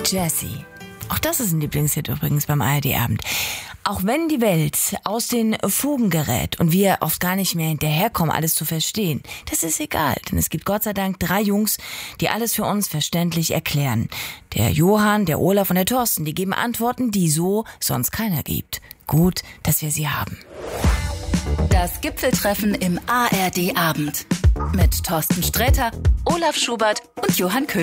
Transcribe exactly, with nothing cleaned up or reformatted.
Jessie. Auch das ist ein Lieblingshit übrigens beim A R D-Abend. Auch wenn die Welt aus den Fugen gerät und wir oft gar nicht mehr hinterherkommen, alles zu verstehen, das ist egal, denn es gibt Gott sei Dank drei Jungs, die alles für uns verständlich erklären. Der Johann, der Olaf und der Thorsten, die geben Antworten, die so sonst keiner gibt. Gut, dass wir sie haben. Das Gipfeltreffen im A R D-Abend mit Thorsten Sträter, Olaf Schubert und Johann Köhler.